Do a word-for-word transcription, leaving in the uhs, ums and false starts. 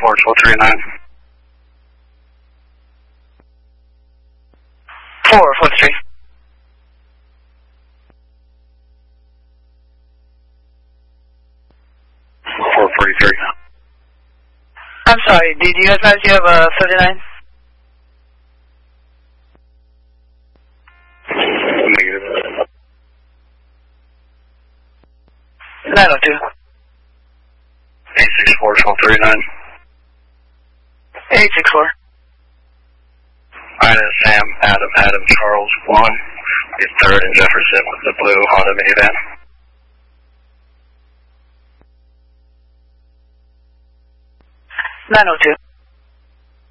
four, twelve thirty-nine. four, four three. four forty-three. I'm sorry, did you advise you have a thirty-nine? Negative. nine oh two. eight six four, twelve thirty-nine. eight six four. Ida, Sam, Adam, Adam, Charles, one. Get third and Jefferson with the blue Honda minivan. nine oh two.